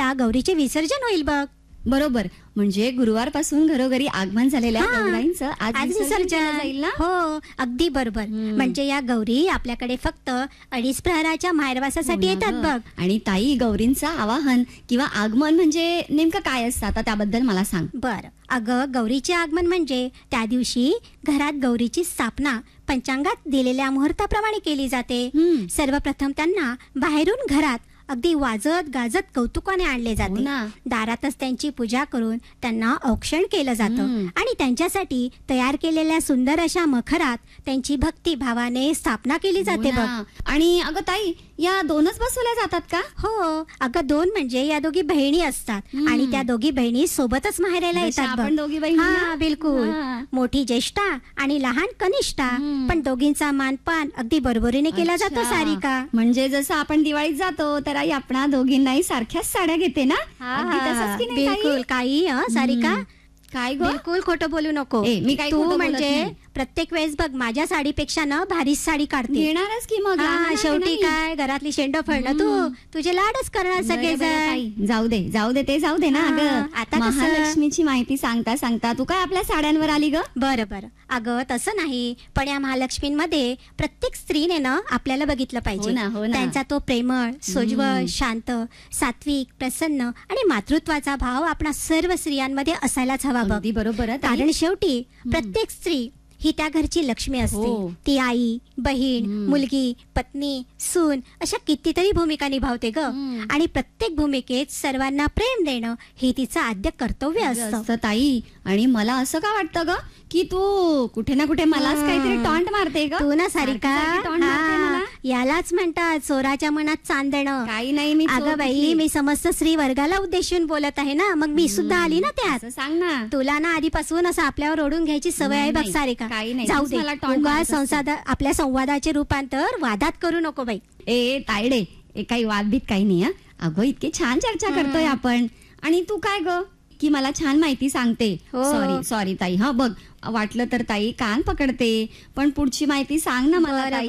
गुरुवारला गौरीचे विसर्जन होईल बघ. बरोबर, म्हणजे गुरुवारपासून घरोघरी आगमन झालेल्या गौराईंचं आज विसर्जन जाईल ना. हो, अगदी बरोबर. म्हणजे या गौरी आपल्याकडे फक्त 2.5 प्रहराच्या माहेरवासासाठी येतात बघ. आणि ताई, गौरींचं आवाहन किंवा आगमन म्हणजे नेमकं काय असतं आता त्याबद्दल मला सांग. बर, अगं गौरीचे आगमन म्हणजे त्या दिवशी घरात गौरीची स्थापना पंचांगात दिलेल्या मुहूर्ताप्रमाणे केली जाते. सर्वप्रथम त्यांना बाहेरून घरात अगदी वाजत गाजत कौतुकाने आणले जाते. दारातच त्यांची पूजा करून त्यांना औक्षण केलं जातं आणि त्यांच्यासाठी तयार केलेल्या सुंदर अशा मखरात त्यांची भक्ती भावाने स्थापना केली जाते बघ. आणि अगं ताई, या 2च बसवल्या जातात का? हो अगं, 2 म्हणजे या दोघी बहिणी असतात आणि त्या दोघी बहिणी सोबतच माहेरायला येतात बघ. दोघी बहिणी. हा बिलकुल. मोठी ज्येष्ठा आणि लहान कनिष्ठा, पण दोघींचा मानपान अगदी बरोबरीने केला जातो सारिका. म्हणजे जसं आपण दिवाळीत जातो तर आई आपणा दोघींनाही सारख्याच साड्या घेते ना. बिलकुल. काही सारिका, काय बिलकुल खोटं बोलू नको. मी काय तू म्हणजे प्रत्येक वेळेस बघ माझ्या साडीपेक्षा ना भारीच साडी काढते. घेणारच की मग. शेवटी काय घरातली शेंड फळणं तू तुझे लाडच करणार सगळेजण. जाऊ दे ते जाऊ दे ना. अगं आता महालक्ष्मीची माहिती सांगता सांगता तू काय आपल्या साड्यांवर आली ग? बरं, अगं तसं नाही, पण या महालक्ष्मींमध्ये प्रत्येक स्त्रीने ना आपल्याला बघितलं पाहिजे. त्यांचा तो प्रेमळ, सोज्वळ, शांत, सात्विक, प्रसन्न आणि मातृत्वाचा भाव आपणा सर्व स्त्रियांमध्ये असायलाच हवा बघ. बरोबर. कारण शेवटी प्रत्येक स्त्री ही त्या घरची लक्ष्मी असते. ती आई, बहीण, मुलगी, पत्नी, सून अशा कितीतरी भूमिका निभावते ग. आणि प्रत्येक भूमिकेत सर्वांना प्रेम देणं हे तिचं आद्य कर्तव्य असतं ताई. आणि मला असं का वाटतं ग की तू कुठे ना कुठे मलाच काहीतरी टॉन्ट मारते ग. तू ना सारिका, यालाच म्हणतात चोराच्या मनात चांद देणं. काही नाही, मी अगं बाई, मी समस्त स्त्री वर्गाला उद्देशून बोलत आहे ना, मग मी सुद्धा आली ना त्यात. सांग ना. तुला ना आधीपासून असं आपल्यावर ओढून घ्यायची सवय आहे बघ सारिका. जाऊ दे, आपल्या संवादाचे रूपांतर वादात करू नको बाई. तायडे, काही वादभीत काही नाही. अगं इतके छान चर्चा करतोय आपण आणि तू काय ग की मला छान माहिती सांगते. सॉरी ताई. बघ, वाटलं तर ताई कान पकडते, पण पुढची माहिती सांग ना मला.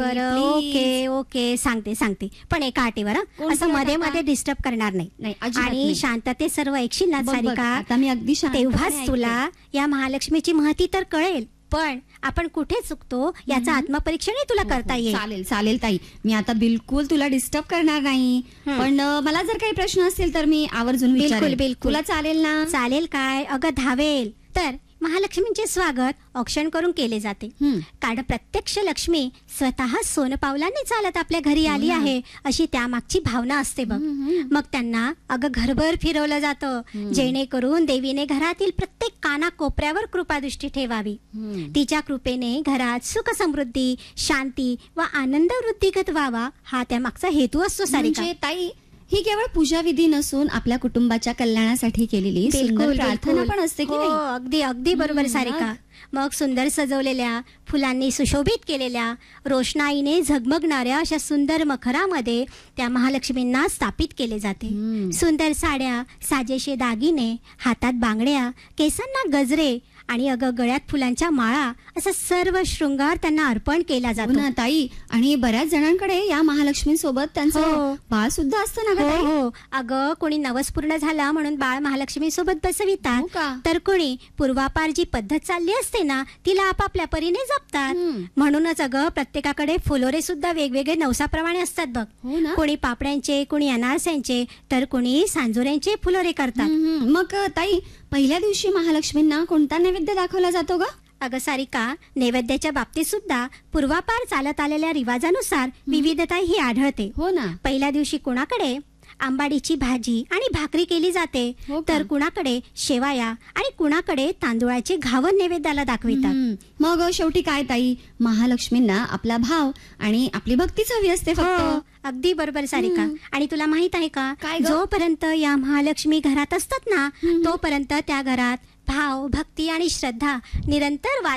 ओके सांगते, पण एका अटीवर, असं मध्ये मध्ये डिस्टर्ब करणार नाही आणि शांतते सर्व ऐकशील ना सारिका. आता मी अगदी शांत. तेव्हाच तुला या महालक्ष्मीची महती तर कळेल, पण आपण कुठे चुकतो याचं आत्मपरीक्षणही तुला करता येईल. चालेल ताई, मी आता बिलकुल तुला डिस्टर्ब करणार नाही. पण मला जर काही प्रश्न असतील तर मी आवर्जून विचारेल. बिलकुल. तुला चालेल ना? चालेल काय अगं, धावेल. तर महालक्ष्मींचे स्वागत औक्षण करून केले जाते. कारण प्रत्यक्ष लक्ष्मी स्वतः सोनपावलांनी चालत आपल्या घरी आली आहे अशी त्यामागची भावना असते बघ. मग त्यांना अगं घरभर फिरवलं जातं, जेणेकरून देवीने घरातील प्रत्येक काना कोपऱ्यावर कृपादृष्टी ठेवावी. तिच्या कृपेने घरात सुख समृद्धी, शांती व आनंद वृद्धिगत व्हावा हा त्यामागचा हेतू असतो सारिका. ताई, ही केवळ पूजाविधी नसून आपल्या कुटुंबाच्या कल्याणासाठी केलेली सुंदर प्रार्थना पण असते की नाही? अगदी बरोबर सारिका. मग सुंदर सजवलेल्या, फुलांनी सुशोभित केलेल्या, रोषणाईने झगमगणाऱ्या अशा सुंदर मखरामध्ये त्या महालक्ष्मींना स्थापित केले जाते. सुंदर साड्या, साजेशे दागिने, हातात बांगड्या, केसांना गजरे आणि गळ्यात फुलांच्या माळा असा सर्व शृंगार त्यांना अर्पण केला जातो ना ताई. आणि बऱ्याच जणांकडे या महालक्ष्मींसोबत त्यांचं बाळ सुद्धा असतं ना. अगं कोणी नवस पूर्ण झाला म्हणून बाळ महालक्ष्मी सोबत बसवितात, तर कोणी पूर्वापार जी पद्धत चालली असते ना तिला आपापल्या परीने जपतात. म्हणूनच अगं प्रत्येकाकडे फुलोरे सुद्धा वेगवेगळे नवसाप्रमाणे असतात बघ. कोणी पापड्यांचे, कोणी अनारस्यांचे, तर कोणी सांजोऱ्यांचे फुलोरे करतात. मग ताई, पहिल्या दिवशी महालक्ष्मींना कोणता नैवेद्य दाखवला जातो ग? अगं सारिका, नैवेद्याच्या बाबतीत सुद्धा पूर्वापार चालत आलेल्या रिवाजानुसार विविधता ही आढळते. पहिल्या दिवशी कुणाकडे आंबाडीची भाजी आणि भाकरी केली जाते, तर कुणाकडे शेवाया आणि कुणाकडे तांदुळाचे घावन नैवेद्याला दाखवितात. मग शेवटी काय ताई, महालक्ष्मींना आपला भाव आणि आपली भक्तीच हवी असते फक्त. अगदी बरोबर सारिका. आणि तुला माहित आहे का, जोपर्यंत या महालक्ष्मी घरात असतात ना तोपर्यंत त्या घरात भाव, भक्ती आणि श्रद्धा निरंतर